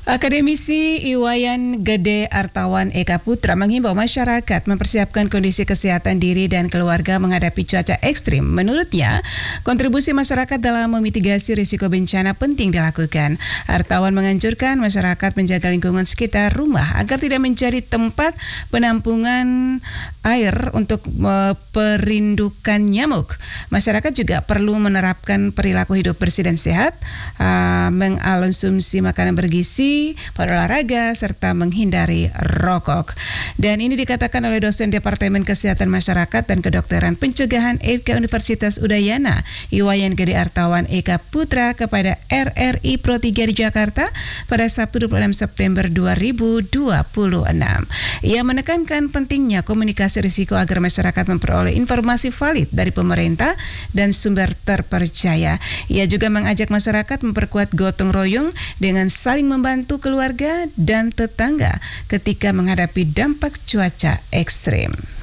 Akademisi Iwayan Gede Artawan Eka Putra menghimbau masyarakat mempersiapkan kondisi kesehatan diri dan keluarga menghadapi cuaca ekstrim. Menurutnya, kontribusi masyarakat dalam memitigasi risiko bencana penting dilakukan. Artawan menganjurkan masyarakat menjaga lingkungan sekitar rumah agar tidak menjadi tempat penampungan air untuk perindukan nyamuk. Masyarakat juga perlu menerapkan perilaku hidup bersih dan sehat, mengkonsumsi makanan bergizi, berolahraga, serta menghindari rokok. Dan ini dikatakan oleh dosen Departemen Kesehatan Masyarakat dan Kedokteran Pencegahan FK Universitas Udayana, Iwayan Gede Artawan Eka Putra kepada RRI Pro 3 di Jakarta pada Sabtu 26 September 2026. Ia menekankan pentingnya komunikasi risiko agar masyarakat memperoleh informasi valid dari pemerintah dan sumber terpercaya. Ia juga mengajak masyarakat memperkuat gotong royong dengan saling membantu keluarga dan tetangga ketika menghadapi dampak cuaca ekstrim.